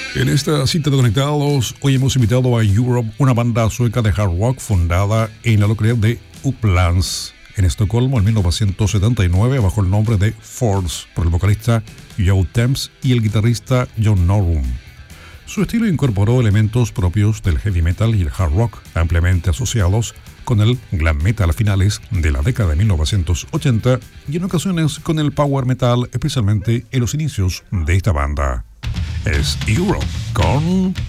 En esta cita de Conectados, hoy hemos invitado a Europe, una banda sueca de hard rock fundada en la localidad de Upplands, en Estocolmo, en 1979, bajo el nombre de Force, por el vocalista Joe Thames y el guitarrista John Norum. Su estilo incorporó elementos propios del heavy metal y el hard rock, ampliamente asociados con el glam metal a finales de la década de 1980 y en ocasiones con el power metal, especialmente en los inicios de esta banda. Es Europe con